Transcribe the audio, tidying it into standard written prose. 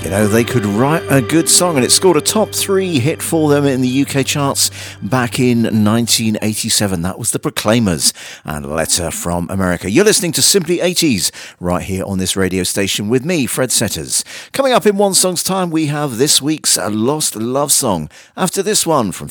They could write a good song, and it scored a top 3 hit for them in the UK charts back in 1987. That was the Proclaimers and a Letter from America. You're listening to Simply 80s right here on this radio station with me, Fred Setters. Coming up in one song's time, we have this week's Lost Love Song. After this one from